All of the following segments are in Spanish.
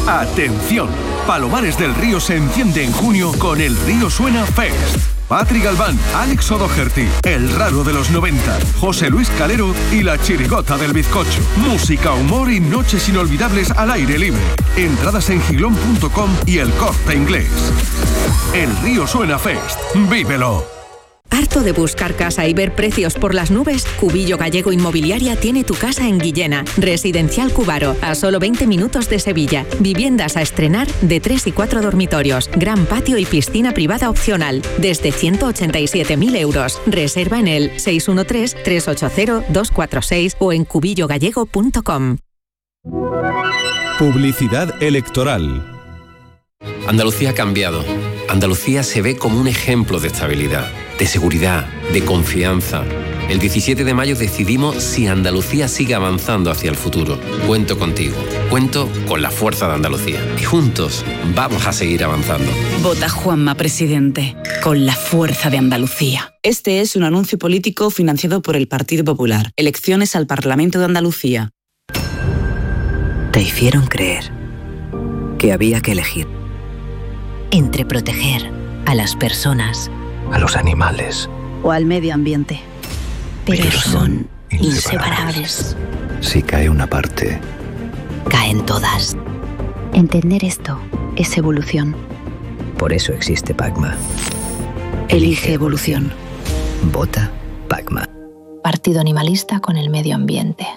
¡Atención! Palomares del Río se enciende en junio con el Río Suena Fest. Patri Galván, Alex O'Doherty, El Raro de los 90, José Luis Calero y La Chirigota del Bizcocho. Música, humor y noches inolvidables al aire libre. Entradas en gilón.com y El Corte Inglés. El Río Suena Fest. ¡Vívelo! ¿Harto de buscar casa y ver precios por las nubes? Cubillo Gallego Inmobiliaria tiene tu casa en Guillena. Residencial Cubaro, a solo 20 minutos de Sevilla. Viviendas a estrenar de 3 y 4 dormitorios. Gran patio y piscina privada opcional. Desde 187.000 euros. Reserva en el 613-380-246 o en cubillogallego.com. Publicidad electoral. Andalucía ha cambiado. Andalucía se ve como un ejemplo de estabilidad, de seguridad, de confianza. El 17 de mayo decidimos si Andalucía sigue avanzando hacia el futuro. Cuento contigo, cuento con la fuerza de Andalucía. Y juntos vamos a seguir avanzando. Vota Juanma Presidente, con la fuerza de Andalucía. Este es un anuncio político financiado por el Partido Popular. Elecciones al Parlamento de Andalucía. Te hicieron creer que había que elegir entre proteger a las personas, a los animales o al medio ambiente. Pero son inseparables. Si cae una parte, caen todas. Entender esto es evolución. Por eso existe PACMA. Elige evolución. Vota PACMA. Partido Animalista con el medio ambiente.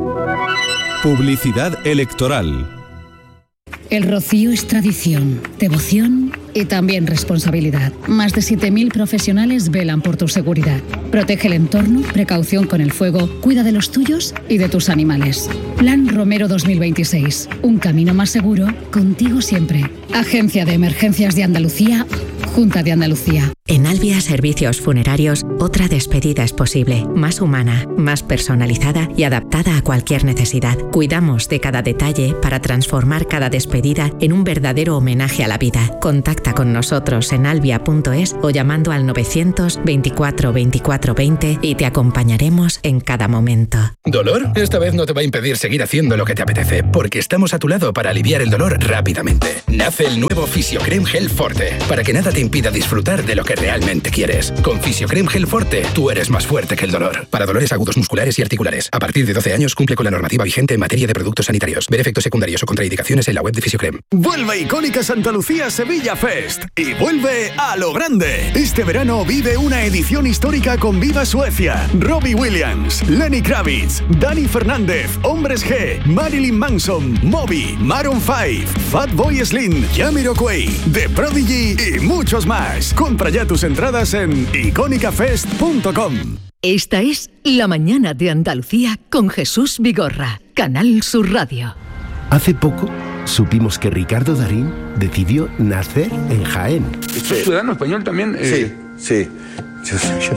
Publicidad electoral. El Rocío es tradición, devoción y también responsabilidad. Más de 7.000 profesionales velan por tu seguridad. Protege el entorno, precaución con el fuego, cuida de los tuyos y de tus animales. Plan Romero 2026. Un camino más seguro, contigo siempre. Agencia de Emergencias de Andalucía, Junta de Andalucía. En Albia Servicios Funerarios, otra despedida es posible, más humana, más personalizada y adaptada a cualquier necesidad. Cuidamos de cada detalle para transformar cada despedida en un verdadero homenaje a la vida. Contacta con nosotros en albia.es o llamando al 924 24 20 y te acompañaremos en cada momento. ¿Dolor? Esta vez no te va a impedir seguir haciendo lo que te apetece, porque estamos a tu lado para aliviar el dolor rápidamente. Nace el nuevo Fisiocrem Gel Forte, para que nada te impida disfrutar de lo que realmente quieres. Con Fisiocrem Gel Forte, tú eres más fuerte que el dolor. Para dolores agudos musculares y articulares. A partir de 12 años cumple con la normativa vigente en materia de productos sanitarios. Ver efectos secundarios o contraindicaciones en la web de Fisiocrem. Vuelve Icónica Santa Lucía Sevilla Fest y vuelve a lo grande. Este verano vive una edición histórica con Viva Suecia, Robbie Williams, Lenny Kravitz, Dani Fernández, Hombres G, Marilyn Manson, Moby, Maroon 5, Fatboy Slim, Jamiroquai, The Prodigy y muchos más. Compra ya tus entradas en icónicafest.com. Esta es La Mañana de Andalucía con Jesús Vigorra, Canal Sur Radio. Hace poco supimos que Ricardo Darín decidió nacer en Jaén. ¿Sos ciudadano español también? Sí. Yo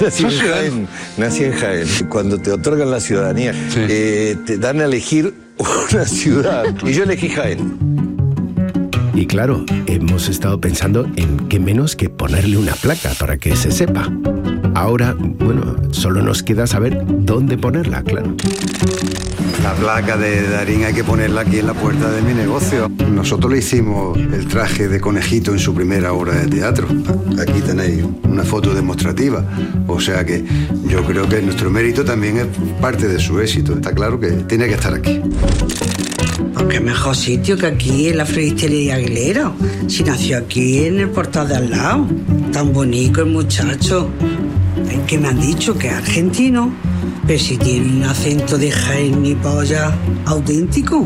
nací en Jaén. Cuando te otorgan la ciudadanía, te dan a elegir una ciudad. Y yo elegí Jaén. Y claro, hemos estado pensando en qué menos que ponerle una placa para que se sepa. Ahora, bueno, solo nos queda saber dónde ponerla, claro. La placa de Darín hay que ponerla aquí en la puerta de mi negocio. Nosotros le hicimos el traje de conejito en su primera obra de teatro. Aquí tenéis una foto demostrativa. O sea que yo creo que nuestro mérito también es parte de su éxito. Está claro que tiene que estar aquí. Qué mejor sitio que aquí en la Floristería Aguilera. Si nació aquí en el portal de al lado. Tan bonito el muchacho. Es que me han dicho que es argentino, pero si tiene un acento de Jaén y polla auténtico.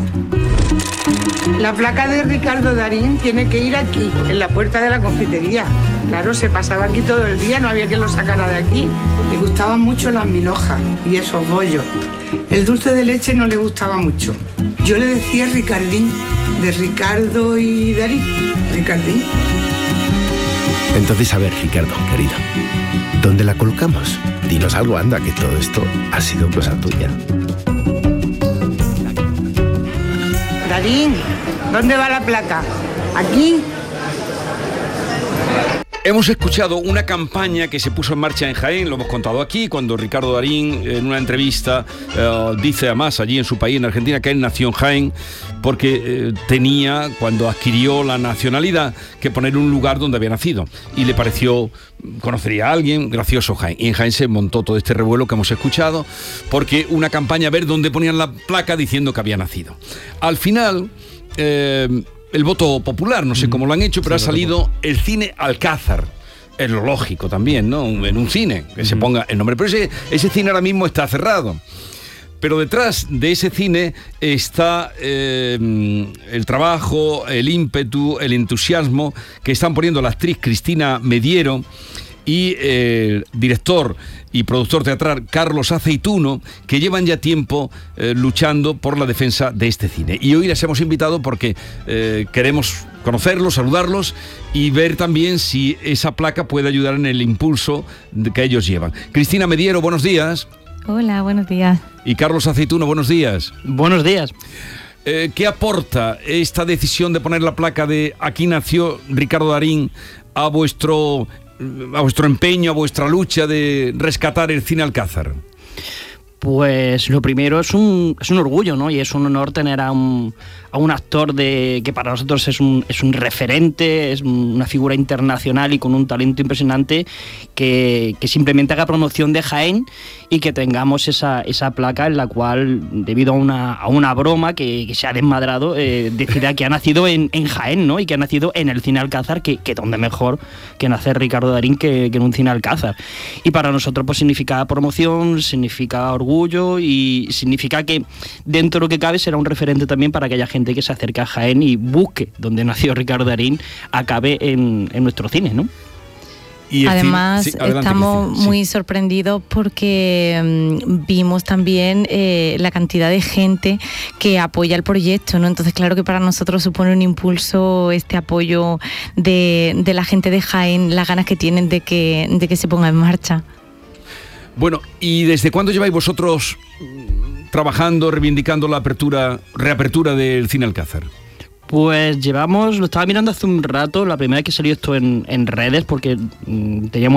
La placa de Ricardo Darín tiene que ir aquí, en la puerta de la confitería. Claro, se pasaba aquí todo el día, no había quien lo sacara de aquí. Le gustaban mucho las milhojas y esos bollos. El dulce de leche no le gustaba mucho. Yo le decía Ricardín, de Ricardo y Darín. Ricardín. Entonces, a ver, Ricardo, querido, ¿dónde la colocamos? Dinos algo, anda, que todo esto ha sido cosa tuya. Darín, ¿dónde va la placa? ¿Aquí? Hemos escuchado una campaña que se puso en marcha en Jaén, lo hemos contado aquí, cuando Ricardo Darín en una entrevista dice además allí en su país, en Argentina, que él nació en Jaén porque tenía, cuando adquirió la nacionalidad, que poner un lugar donde había nacido. Y le pareció, conocería a alguien, gracioso Jaén. Y en Jaén se montó todo este revuelo que hemos escuchado, porque una campaña a ver dónde ponían la placa diciendo que había nacido. Al final... el voto popular, no sé cómo lo han hecho, pero ha salido el cine Alcázar. Es lo lógico también, ¿no? En un cine, que se ponga el nombre. Pero ese cine ahora mismo está cerrado. Pero detrás de ese cine está el trabajo, el ímpetu, el entusiasmo que están poniendo la actriz Cristina Mediero y el director y productor teatral Carlos Aceituno, que llevan ya tiempo luchando por la defensa de este cine. Y hoy les hemos invitado porque queremos conocerlos, saludarlos y ver también si esa placa puede ayudar en el impulso que ellos llevan. Cristina Mediero, buenos días. Hola, buenos días. Y Carlos Aceituno, buenos días. Buenos días. ¿Qué aporta esta decisión de poner la placa de Aquí nació Ricardo Darín a vuestro empeño, a vuestra lucha de rescatar el cine Alcázar? Pues lo primero es un orgullo, ¿no? Y es un honor tener a un actor que para nosotros es un referente, es una figura internacional y con un talento impresionante que simplemente haga promoción de Jaén y que tengamos esa placa en la cual, debido a una broma que se ha desmadrado, decida que ha nacido en Jaén, ¿no? Y que ha nacido en el cine Alcázar, que donde mejor que nacer Ricardo Darín que en un cine Alcázar. Y para nosotros pues significa promoción, significa orgullo y significa que dentro de lo que cabe será un referente también para aquella gente que se acerca a Jaén y busque donde nació Ricardo Darín, acabe en nuestro cine, ¿no? Y además sí, estamos muy sorprendidos porque vimos también la cantidad de gente que apoya el proyecto, ¿no? Entonces claro que para nosotros supone un impulso este apoyo de la gente de Jaén, las ganas que tienen de que se ponga en marcha. Bueno, ¿y desde cuándo lleváis vosotros trabajando, reivindicando la reapertura del cine Alcázar? Pues lo estaba mirando hace un rato, la primera vez que salió esto en redes, porque teníamos